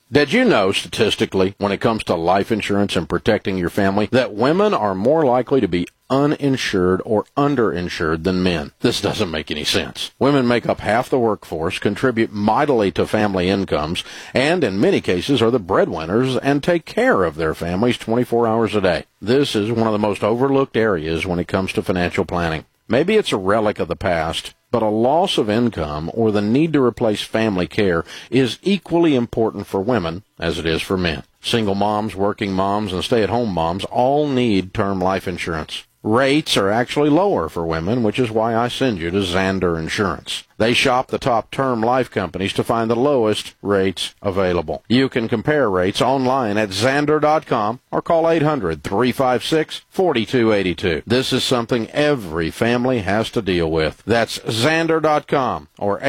Did you know, statistically, when it comes to life insurance and protecting your family, that women are more likely to be uninsured or underinsured than men? This doesn't make any sense. Women make up half the workforce, contribute mightily to family incomes, and in many cases are the breadwinners and take care of their families 24 hours a day. This is one of the most overlooked areas when it comes to financial planning. Maybe it's a relic of the past, but a loss of income or the need to replace family care is equally important for women as it is for men. Single moms, working moms, and stay-at-home moms all need term life insurance. Rates are actually lower for women, which is why I send you to Zander Insurance. They shop the top term life companies to find the lowest rates available. You can compare rates online at Zander.com or call 800-356-4282. This is something every family has to deal with. That's Zander.com or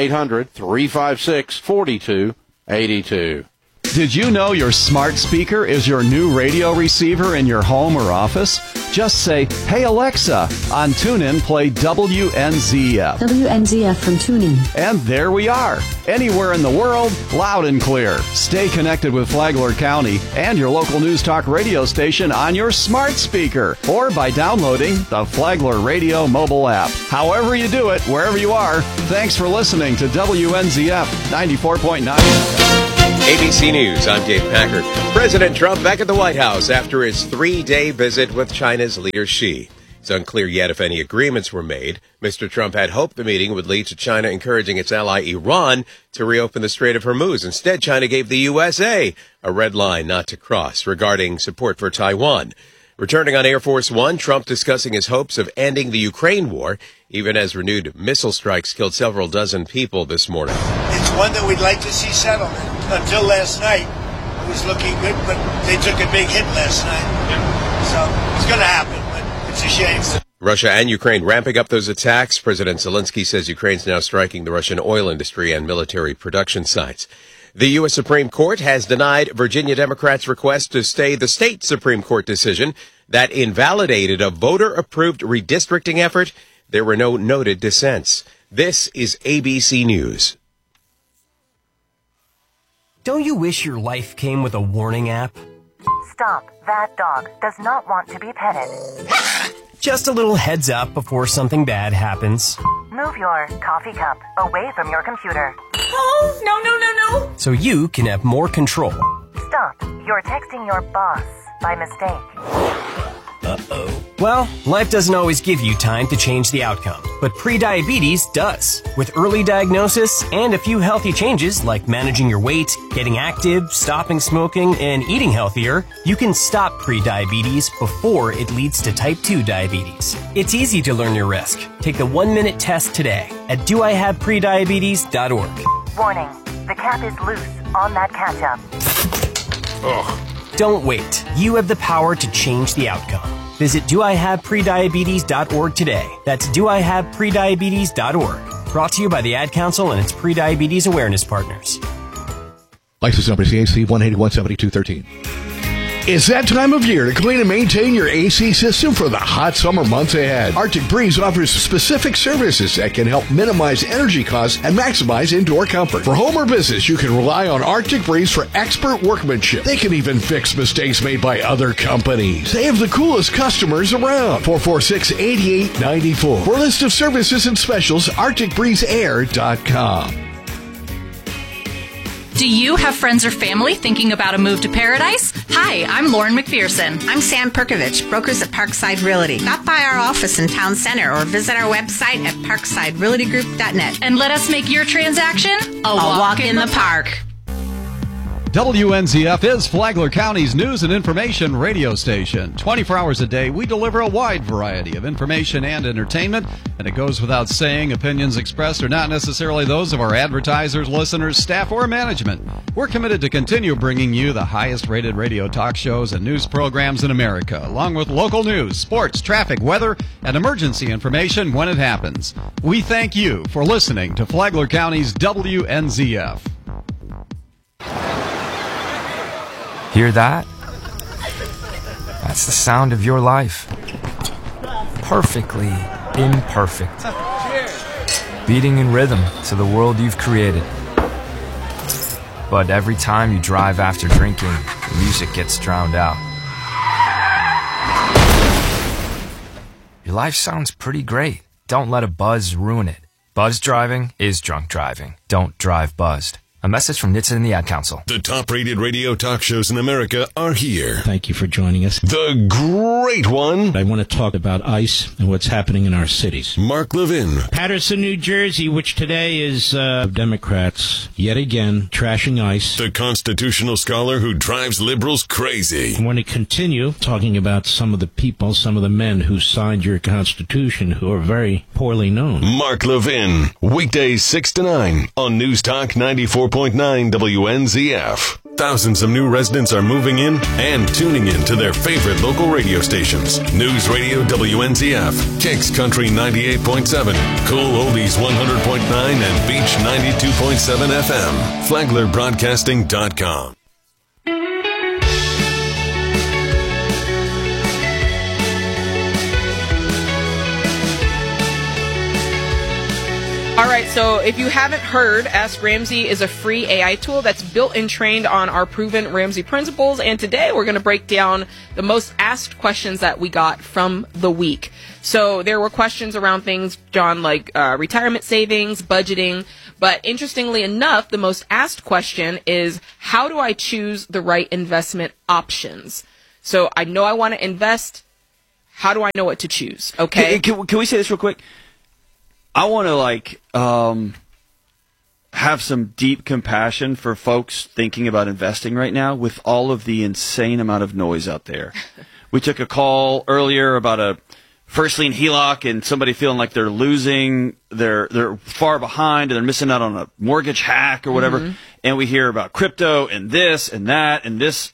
800-356-4282. Did you know your smart speaker is your new radio receiver in your home or office? Just say, "Hey Alexa," on TuneIn, play WNZF. WNZF from TuneIn. And there we are. Anywhere in the world, loud and clear. Stay connected with Flagler County and your local news talk radio station on your smart speaker or by downloading the Flagler Radio mobile app. However you do it, wherever you are, thanks for listening to WNZF 94.9. ABC News, I'm Dave Packard. President Trump back at the White House after his 3-day visit with China's leader Xi. It's unclear yet if any agreements were made. Mr. Trump had hoped the meeting would lead to China encouraging its ally Iran to reopen the Strait of Hormuz. Instead, China gave the USA a red line not to cross regarding support for Taiwan. Returning on Air Force One, Trump discussing his hopes of ending the Ukraine war, even as renewed missile strikes killed several dozen people this morning. It's one that we'd like to see settlement. Until last night, it was looking good, but they took a big hit last night. So it's going to happen, but it's a shame. Russia and Ukraine ramping up those attacks. President Zelensky says Ukraine's now striking the Russian oil industry and military production sites. The U.S. Supreme Court has denied Virginia Democrats' request to stay the state Supreme Court decision that invalidated a voter-approved redistricting effort. There were no noted dissents. This is ABC News. Don't you wish your life came with a warning app? Stop. That dog does not want to be petted. Just a little heads up before something bad happens. Move your coffee cup away from your computer. Oh, no. So you can have more control. Stop. You're texting your boss by mistake. Uh-oh. Well, life doesn't always give you time to change the outcome, but prediabetes does. With early diagnosis and a few healthy changes like managing your weight, getting active, stopping smoking, and eating healthier, you can stop prediabetes before it leads to type 2 diabetes. It's easy to learn your risk. Take the 1-minute test today at doihaveprediabetes.org. Warning. The cap is loose on that ketchup. Ugh. Don't wait. You have the power to change the outcome. Visit doihaveprediabetes.org today. That's doihaveprediabetes.org. Brought to you by the Ad Council and its Prediabetes Awareness Partners. License number CAC 1817213. It's that time of year to clean and maintain your AC system for the hot summer months ahead. Arctic Breeze offers specific services that can help minimize energy costs and maximize indoor comfort. For home or business, you can rely on Arctic Breeze for expert workmanship. They can even fix mistakes made by other companies. They have the coolest customers around. 446-8894. For a list of services and specials, ArcticBreezeAir.com. Do you have friends or family thinking about a move to paradise? Hi, I'm Lauren McPherson. I'm Sam Perkovich, brokers at Parkside Realty. Stop by our office in Town Center or visit our website at parksiderealtygroup.net. And let us make your transaction a walk in the park. WNZF is Flagler County's news and information radio station. 24 hours a day, we deliver a wide variety of information and entertainment, and it goes without saying, opinions expressed are not necessarily those of our advertisers, listeners, staff, or management. We're committed to continue bringing you the highest-rated radio talk shows and news programs in America, along with local news, sports, traffic, weather, and emergency information when it happens. We thank you for listening to Flagler County's WNZF. Hear that? That's the sound of your life. Perfectly imperfect. Beating in rhythm to the world you've created. But every time you drive after drinking, the music gets drowned out. Your life sounds pretty great. Don't let a buzz ruin it. Buzz driving is drunk driving. Don't drive buzzed. A message from NHTSA and the Ad Council. The top-rated radio talk shows in America are here. Thank you for joining us. The great one. I want to talk about ICE and what's happening in our cities. Mark Levin. Patterson, New Jersey, which today is Democrats, yet again, trashing ICE. The constitutional scholar who drives liberals crazy. I want to continue talking about some of the people, some of the men who signed your Constitution who are very poorly known. Mark Levin. Weekdays 6 to 9 on News Talk 94.9 WNZF. Thousands of new residents are moving in and tuning in to their favorite local radio stations. News Radio WNZF, Kicks Country 98.7, Cool Oldies 100.9, and Beach 92.7 FM. FlaglerBroadcasting.com. All right, so if you haven't heard, Ask Ramsey is a free AI tool that's built and trained on our proven Ramsey principles. And today we're going to break down the most asked questions that we got from the week. So there were questions around things, John, like retirement savings, budgeting. But interestingly enough, the most asked question is, how do I choose the right investment options? So I know I want to invest. How do I know what to choose? Okay. Can we say this real quick? I want to have some deep compassion for folks thinking about investing right now with all of the insane amount of noise out there. We took a call earlier about a first lien HELOC and somebody feeling like they're losing, they're far behind and they're missing out on a mortgage hack or whatever. Mm-hmm. And we hear about crypto and this and that and this.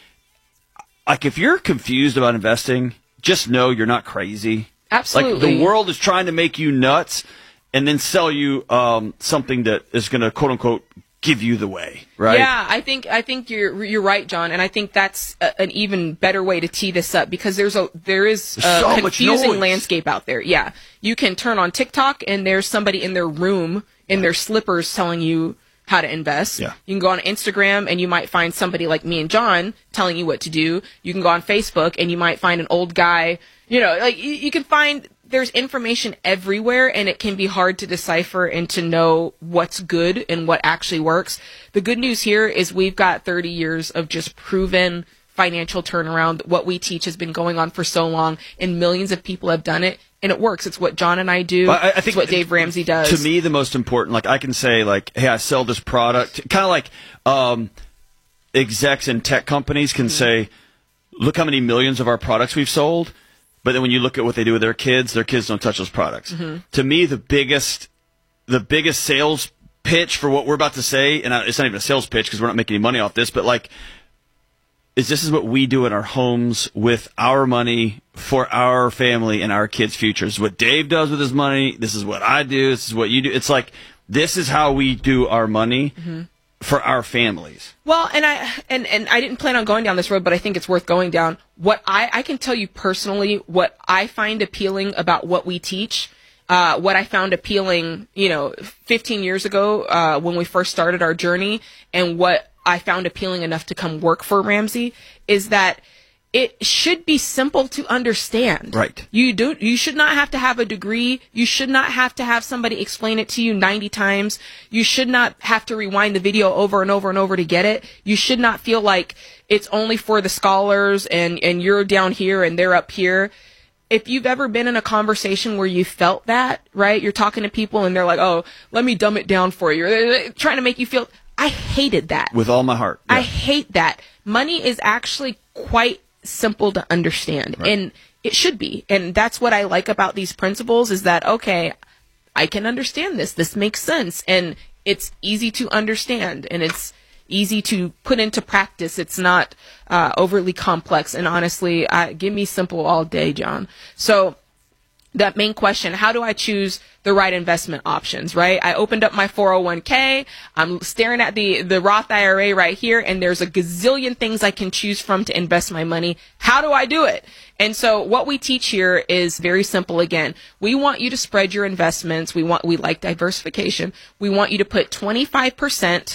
Like, if you're confused about investing, just know you're not crazy. Absolutely. Like, the world is trying to make you nuts and then sell you something that is going to, quote unquote, give you the way, right? Yeah, I think you're right, John, and I think that's an even better way to tee this up, because there is a confusing landscape out there. Yeah, you can turn on TikTok and there's somebody in their room in their slippers telling you how to invest. Yeah. You can go on Instagram and you might find somebody like me and John telling you what to do. You can go on Facebook and you might find an old guy. You know, like, you can find there's information everywhere, and it can be hard to decipher and to know what's good and what actually works. The good news here is we've got 30 years of just proven financial turnaround. What we teach has been going on for so long, and millions of people have done it, and it works. It's what John and I do. I think it's what Dave Ramsey does. To me, the most important, like, I can say, like, hey, I sell this product. Kind of like execs in tech companies can say, look how many millions of our products we've sold. But then when you look at what they do with their kids don't touch those products. Mm-hmm. To me, the biggest sales pitch for what we're about to say, and it's not even a sales pitch because we're not making any money off this, but like, this is what we do in our homes with our money for our family and our kids' futures. This is what Dave does with his money. This is what I do. This is what you do. It's like, this is how we do our money. Mm-hmm. For our families. Well, and I didn't plan on going down this road, but I think it's worth going down. What I can tell you personally, what I find appealing about what we teach, what I found appealing, 15 years ago, when we first started our journey, and what I found appealing enough to come work for Ramsey, is that it should be simple to understand. Right. You should not have to have a degree. You should not have to have somebody explain it to you 90 times. You should not have to rewind the video over and over and over to get it. You should not feel like it's only for the scholars and you're down here and they're up here. If you've ever been in a conversation where you felt that, right? You're talking to people and they're like, oh, let me dumb it down for you. They're trying to make you feel. I hated that. With all my heart. Yeah. I hate that. Money is actually quite simple to understand, right. And it should be. And that's what I like about these principles, is that, okay, I can understand this makes sense, and it's easy to understand, and it's easy to put into practice. It's not overly complex, and honestly, give me simple all day, John. So that main question, how do I choose the right investment options, right? I opened up my 401k. I'm staring at the Roth IRA right here, and there's a gazillion things I can choose from to invest my money. How do I do it? And so what we teach here is very simple. Again, we want you to spread your investments. We like diversification. We want you to put 25%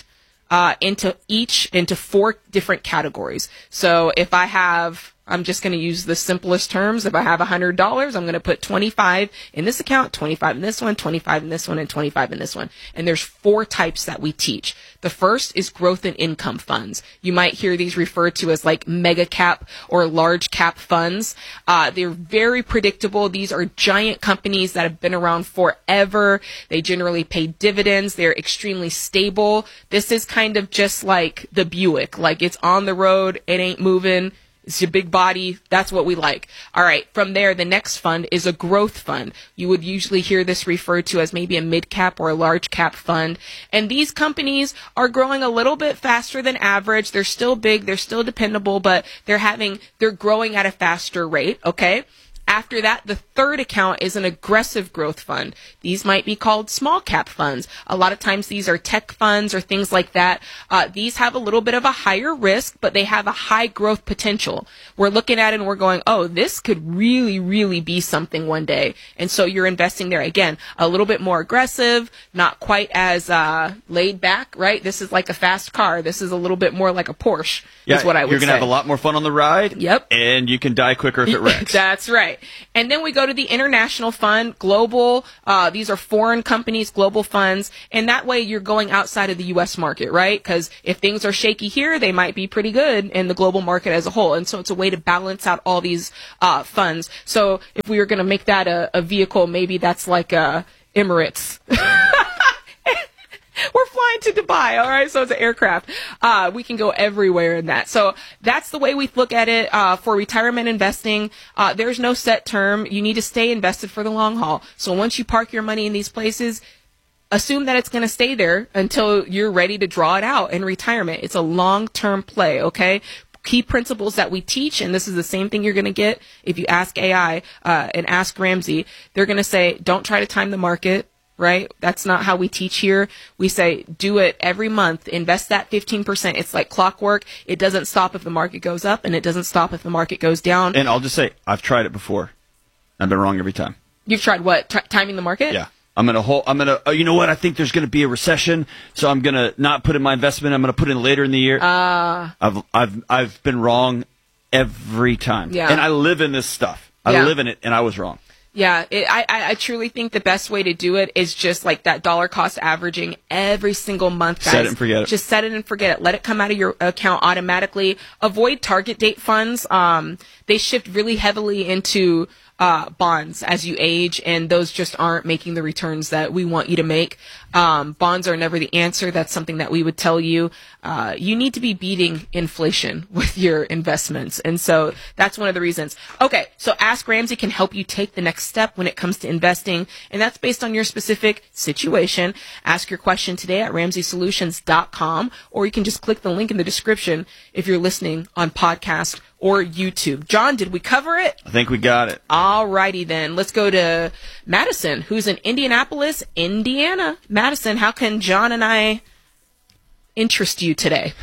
into 4 different categories. So if I'm just going to use the simplest terms. If I have $100, I'm going to put 25 in this account, 25 in this one, 25 in this one, and 25 in this one. And there's 4 types that we teach. The first is growth and income funds. You might hear these referred to as like mega cap or large cap funds. They're very predictable. These are giant companies that have been around forever. They generally pay dividends. They're extremely stable. This is kind of just like the Buick. Like, it's on the road. It ain't moving. It's your big body. That's what we like. All right. From there, the next fund is a growth fund. You would usually hear this referred to as maybe a mid cap or a large cap fund. And these companies are growing a little bit faster than average. They're still big. They're still dependable, but they're growing at a faster rate. Okay. After that, the third account is an aggressive growth fund. These might be called small cap funds. A lot of times these are tech funds or things like that. These have a little bit of a higher risk, but they have a high growth potential. We're looking at it and we're going, oh, this could really, really be something one day. And so you're investing there. Again, a little bit more aggressive, not quite as laid back, right? This is like a fast car. This is a little bit more like a Porsche, is what I would say. You're going to have a lot more fun on the ride. Yep. And you can die quicker if it wrecks. That's right. And then we go to the international fund, global. These are foreign companies, global funds. And that way you're going outside of the U.S. market, right? Because if things are shaky here, they might be pretty good in the global market as a whole. And so it's a way to balance out all these funds. So if we were going to make that a vehicle, maybe that's like Emirates. We're flying to Dubai, all right? So it's an aircraft. We can go everywhere in that. So that's the way we look at it for retirement investing. There's no set term. You need to stay invested for the long haul. So once you park your money in these places, assume that it's going to stay there until you're ready to draw it out in retirement. It's a long-term play, okay? Key principles that we teach, and this is the same thing you're going to get if you ask AI and ask Ramsey. They're going to say, don't try to time the market. Right? That's not how we teach here. We say, do it every month. Invest that 15%. It's like clockwork. It doesn't stop if the market goes up, and it doesn't stop if the market goes down. And I'll just say, I've tried it before. I've been wrong every time. You've tried what? Timing the market? Yeah. You know what? I think there's going to be a recession, so I'm going to not put in my investment. I'm going to put in later in the year. I've been wrong every time. Yeah. And I live in this stuff. I live in it, and I was wrong. Yeah, I truly think the best way to do it is just like that dollar cost averaging every single month, guys. Set it and forget it. Just set it and forget it. Let it come out of your account automatically. Avoid target date funds. They shift really heavily into bonds as you age, and those just aren't making the returns that we want you to make. Bonds are never the answer. That's something that we would tell you. You need to be beating inflation with your investments. And so that's one of the reasons. Okay, so Ask Ramsey can help you take the next step when it comes to investing, and that's based on your specific situation. Ask your question today at RamseySolutions.com, or you can just click the link in the description if you're listening on podcast or YouTube. John, did we cover it? I think we got it. All righty then. Let's go to Madison, who's in Indianapolis, Indiana. Madison, how can John and I interest you today?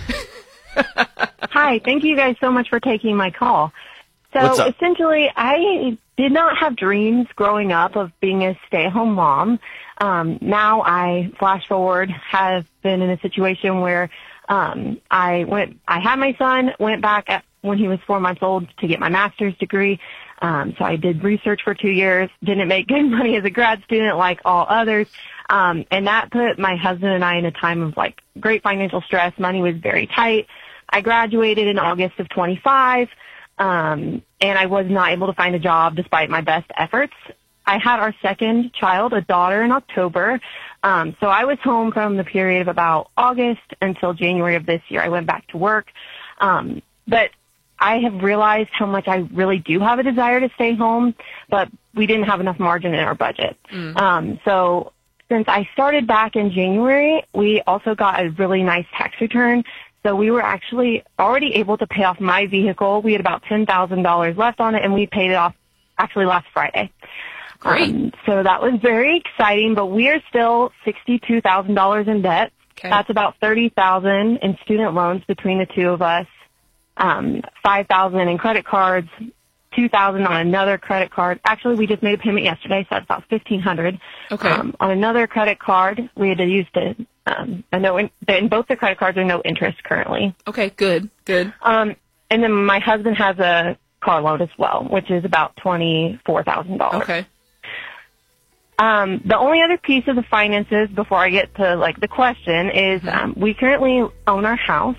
Hi, thank you guys so much for taking my call. So essentially, I did not have dreams growing up of being a stay-at-home mom. Now I, flash forward, have been in a situation where I had my son, went back when he was 4 months old to get my master's degree. So I did research for 2 years, didn't make good money as a grad student like all others. And that put my husband and I in a time of like great financial stress. Money was very tight. I graduated in August of 25. And I was not able to find a job despite my best efforts. I had our second child, a daughter, in October. So I was home from the period of about August until January of this year. I went back to work. But I have realized how much I really do have a desire to stay home, but we didn't have enough margin in our budget. So since I started back in January, we also got a really nice tax return. So we were actually already able to pay off my vehicle. We had about $10,000 left on it, and we paid it off actually last Friday. Great. So that was very exciting, but we are still $62,000 in debt. Okay. That's about $30,000 in student loans between the two of us. $5,000 in credit cards, $2,000 on another credit card. Actually, we just made a payment yesterday, so that's about $1,500. Okay. On another credit card, we had to use to and both the credit cards are no interest currently. Okay, good. And then my husband has a car loan as well, which is about $24,000. Okay. The only other piece of the finances before I get to like the question is we currently own our house.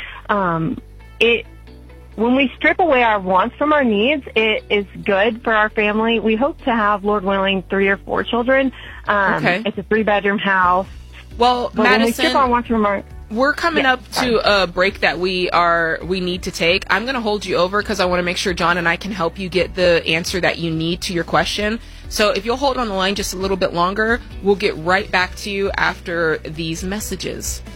When we strip away our wants from our needs, it is good for our family. We hope to have, Lord willing, 3 or 4 children. It's a 3-bedroom house. Well, but Madison, when we strip our wants from our... We're coming up to a break that we need to take. I'm going to hold you over because I want to make sure John and I can help you get the answer that you need to your question. So if you'll hold on the line just a little bit longer, we'll get right back to you after these messages.